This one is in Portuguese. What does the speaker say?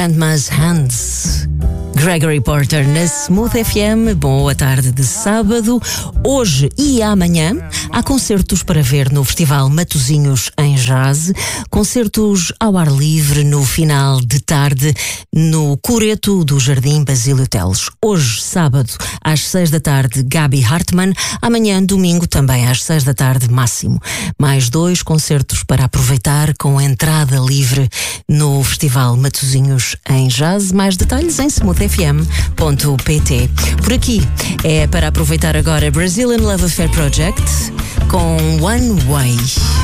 Grandma's Hands. Gregory Porter na Smooth FM. Boa tarde de sábado. Hoje e amanhã há concertos para ver no Festival Matosinhos em Jazz, concertos ao ar livre no final de tarde no Coreto do Jardim Basílio Teles. Hoje, sábado, às 6 da tarde, Gabi Hartmann. Amanhã, domingo, também às 6 da tarde, Máximo. Mais 2 concertos para aproveitar com entrada livre no Festival Matosinhos em Jazz. Mais detalhes em smoothfm.pt. Por aqui é para aproveitar agora Brazilian Love Affair Project com One Way.